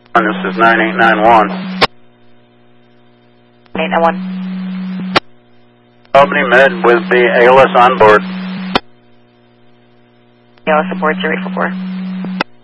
This is 9891. 891. Albany Med with the ALS on board. ALS aboard 0844.